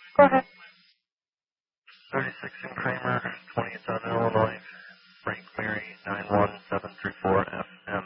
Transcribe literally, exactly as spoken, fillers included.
Go ahead. thirty-six in Kramer, twentieth on Illinois, Frank Mary, nine one seven three four F F.